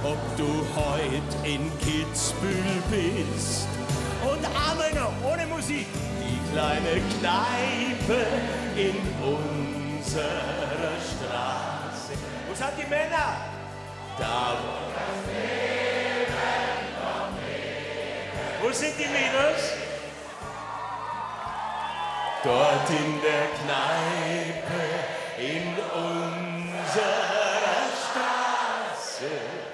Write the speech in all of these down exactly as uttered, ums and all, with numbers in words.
ob du heut in Kitzbühel bist. Und einmal noch, ohne Musik, die kleine Kneipe in unserer Straße. Wo sind die Männer? Da, wo das Leben noch lebt. Wo sind die Mädels? Dort in der Kneipe in unserer Straße.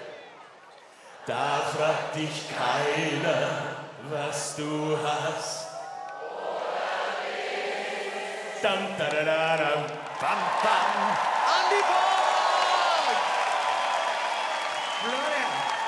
Da fragt dich keiner, was du hast. Dam, da, da, da, dam, bam, bam. Andi Borg! Florian,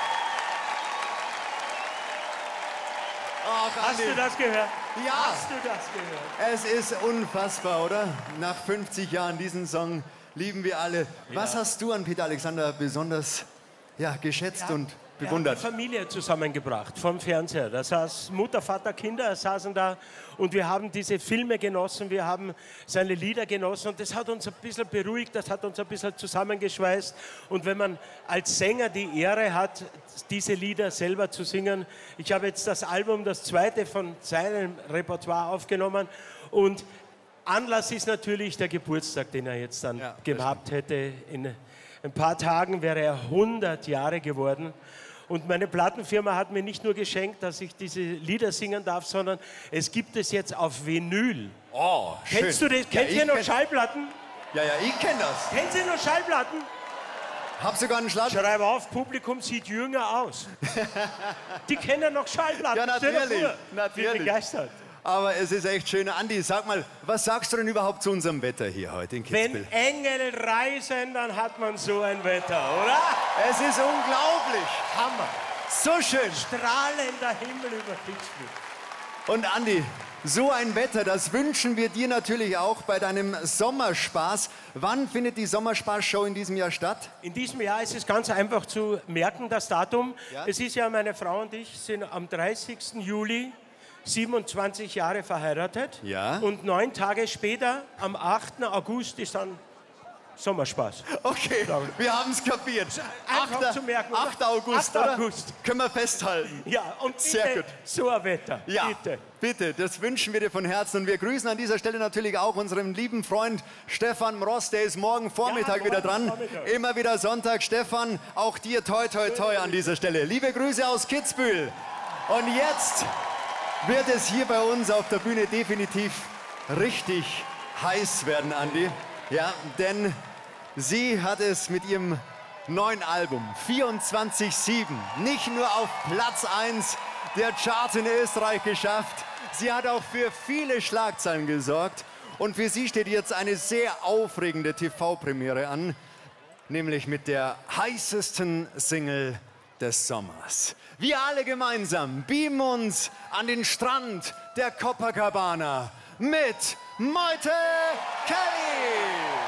Ach, hast Andi. du das gehört? Ja. Hast du das gehört? Es ist unfassbar, oder? Nach fünfzig Jahren diesen Song lieben wir alle. Was Ja. hast du an Peter Alexander besonders ja, geschätzt und Er bewundert? hat die Familie zusammengebracht vom Fernseher. Da saß Mutter, Vater, Kinder saßen da und wir haben diese Filme genossen, wir haben seine Lieder genossen und das hat uns ein bisschen beruhigt, das hat uns ein bisschen zusammengeschweißt. Und wenn man als Sänger die Ehre hat, diese Lieder selber zu singen, ich habe jetzt das Album, das zweite von seinem Repertoire aufgenommen und Anlass ist natürlich der Geburtstag, den er jetzt dann Ja, gehabt hätte. In ein paar Tagen wäre er hundert Jahre geworden. Und meine Plattenfirma hat mir nicht nur geschenkt, dass ich diese Lieder singen darf, sondern es gibt es jetzt auf Vinyl. Oh, schön. Kennst du das? Ja, Kennt ich ihr noch kenn- Schallplatten? Ja, ja, ich kenne das. Kennt ihr noch Schallplatten? Hab sogar einen Schlag. Schreib auf, Publikum sieht jünger aus. Die kennen noch Schallplatten. Ja, Stell dir natürlich, vor. natürlich. Bin begeistert. Aber es ist echt schön. Andi, sag mal, was sagst du denn überhaupt zu unserem Wetter hier heute in Kitzbühel? Wenn Engel reisen, dann hat man so ein Wetter, oder? Es ist unglaublich. Hammer. So schön. Strahlender Himmel über Kitzbühel. Und Andi, so ein Wetter, das wünschen wir dir natürlich auch bei deinem Sommerspaß. Wann findet die Sommerspaß-Show in diesem Jahr statt? In diesem Jahr ist es ganz einfach zu merken, das Datum. Ja. Es ist ja, meine Frau und ich sind am dreißigsten Juli siebenundzwanzig Jahre verheiratet. Ja. Und neun Tage später, am achten August, ist dann Sommerspaß. Okay, wir haben es kapiert. Einfach achter zu merken, oder? achter August, achter oder? August. Können wir festhalten. Ja, und bitte Sehr gut. so ein Wetter. Ja, Bitte. bitte, das wünschen wir dir von Herzen. Und wir grüßen an dieser Stelle natürlich auch unseren lieben Freund Stefan Mross. Der ist morgen Vormittag Ja, wieder morgen dran. Vormittag. Immer wieder Sonntag. Stefan, auch dir toi, toi, toi an dieser Stelle. Liebe Grüße aus Kitzbühel. Und jetzt wird es hier bei uns auf der Bühne definitiv richtig heiß werden, Andi. Ja, denn sie hat es mit ihrem neuen Album vierundzwanzig sieben nicht nur auf Platz eins der Charts in Österreich geschafft, sie hat auch für viele Schlagzeilen gesorgt. Und für sie steht jetzt eine sehr aufregende T V-Premiere an, nämlich mit der heißesten Single des Sommers. Wir alle gemeinsam beamen uns an den Strand der Copacabana mit Maite Kelly.